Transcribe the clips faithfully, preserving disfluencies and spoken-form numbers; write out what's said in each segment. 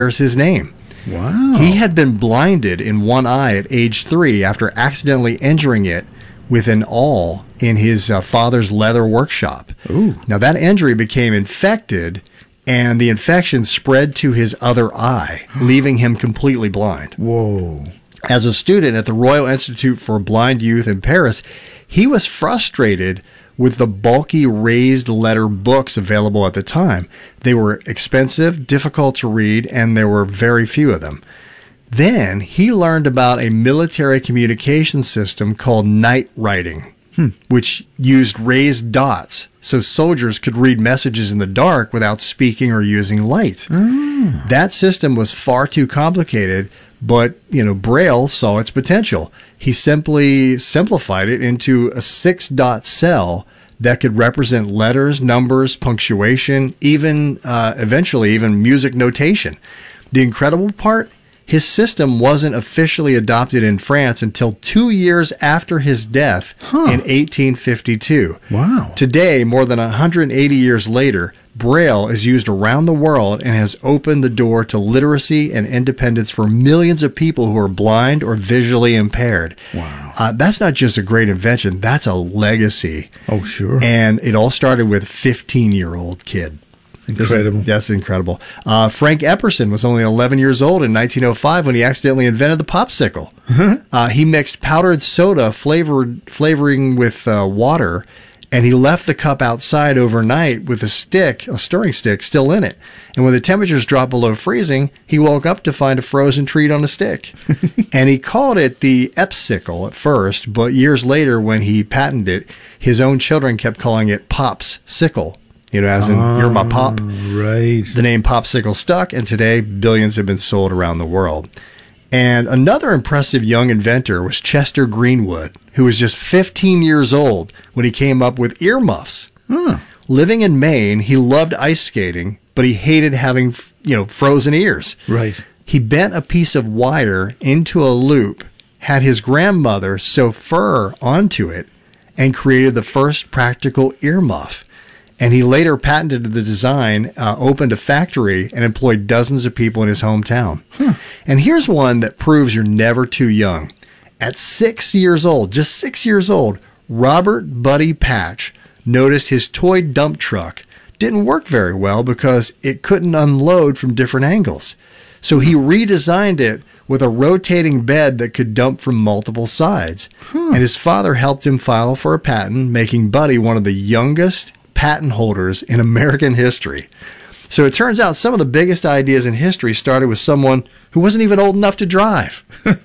bears his name. Wow. He had been blinded in one eye at age three after accidentally injuring it with an awl in his uh, father's leather workshop. Ooh. Now, that injury became infected, and the infection spread to his other eye, leaving him completely blind. Whoa. As a student at the Royal Institute for Blind Youth in Paris, he was frustrated with the bulky raised letter books available at the time. They were expensive, difficult to read, and there were very few of them. Then he learned about a military communication system called night writing, hmm. which used raised dots so soldiers could read messages in the dark without speaking or using light. Mm. That system was far too complicated, but, you know, Braille saw its potential. He simply simplified it into a six-dot cell that could represent letters, numbers, punctuation, even, uh, eventually, even music notation. The incredible part? His system wasn't officially adopted in France until two years after his death huh. in eighteen fifty-two. Wow. Today, more than one hundred eighty years later, Braille is used around the world and has opened the door to literacy and independence for millions of people who are blind or visually impaired. Wow. Uh, that's not just a great invention, that's a legacy. Oh, sure. And it all started with a fifteen-year-old kid. Incredible. This, that's incredible. Uh, Frank Epperson was only eleven years old in nineteen oh five when he accidentally invented the popsicle. Mm-hmm. Uh, he mixed powdered soda flavored flavoring with uh, water, and he left the cup outside overnight with a stick, a stirring stick, still in it. And when the temperatures dropped below freezing, he woke up to find a frozen treat on a stick. And he called it the Epsicle at first, but years later when he patented it, his own children kept calling it Pop's Sickle. You know, as in, oh, you're my pop. Right. The name Popsicle stuck, and today billions have been sold around the world. And another impressive young inventor was Chester Greenwood, who was just fifteen years old when he came up with earmuffs. Huh. Living in Maine, he loved ice skating, but he hated having, you know, frozen ears. Right. He bent a piece of wire into a loop, had his grandmother sew fur onto it, and created the first practical earmuff. And he later patented the design, uh, opened a factory, and employed dozens of people in his hometown. Hmm. And here's one that proves you're never too young. At six years old, just six years old, Robert Buddy Patch noticed his toy dump truck didn't work very well because it couldn't unload from different angles. So he redesigned it with a rotating bed that could dump from multiple sides. Hmm. And his father helped him file for a patent, making Buddy one of the youngest patent holders in American history. So it turns out some of the biggest ideas in history started with someone who wasn't even old enough to drive.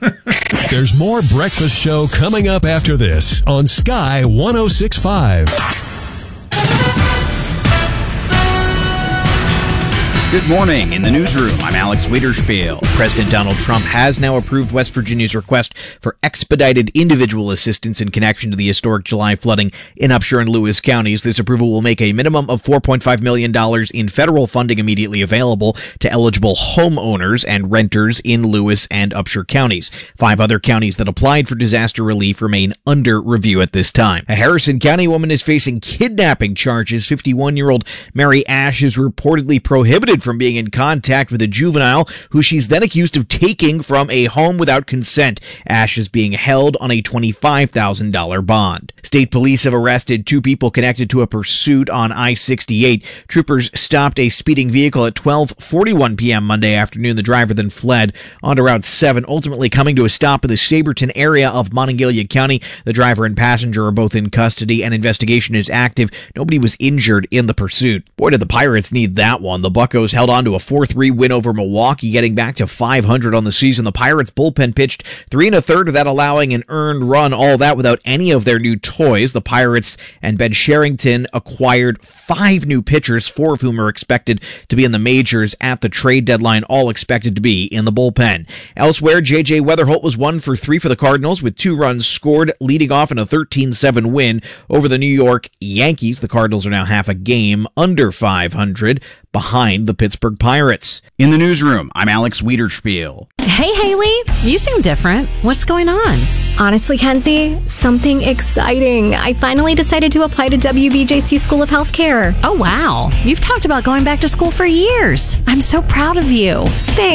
There's more Breakfast Show coming up after this on Sky one oh six point five. Good morning. In the newsroom, I'm Alex Wiederspiel. President Donald Trump has now approved West Virginia's request for expedited individual assistance in connection to the historic July flooding in Upshur and Lewis counties. This approval will make a minimum of four point five million dollars in federal funding immediately available to eligible homeowners and renters in Lewis and Upshur counties. Five other counties that applied for disaster relief remain under review at this time. A Harrison County woman is facing kidnapping charges. fifty-one-year-old Mary Ash is reportedly prohibited from being in contact with a juvenile who she's then accused of taking from a home without consent. Ash is being held on a twenty-five thousand dollars bond. State police have arrested two people connected to a pursuit on I sixty-eight. Troopers stopped a speeding vehicle at twelve forty-one p.m. Monday afternoon. The driver then fled onto Route seven, ultimately coming to a stop in the Saberton area of Monongalia County. The driver and passenger are both in custody, and investigation is active. Nobody was injured in the pursuit. Boy, did the Pirates need that one. The Buccos held on to a four three win over Milwaukee, getting back to five hundred on the season. The Pirates bullpen pitched three and a third of that, allowing an earned run, all that without any of their new toys. The Pirates and Ben Sherrington acquired five new pitchers, four of whom are expected to be in the majors at the trade deadline, all expected to be in the bullpen. Elsewhere, J J Weatherholt was one for three for the Cardinals with two runs scored, leading off in a thirteen seven win over the New York Yankees. The Cardinals are now half a game under five hundred behind the Pittsburgh Pirates. In the newsroom, I'm Alex Wiederspiel. Hey, Haley, you seem different. What's going on? Honestly, Kenzie, something exciting. I finally decided to apply to W B J C School of Healthcare. Oh, wow. You've talked about going back to school for years. I'm so proud of you. Thanks.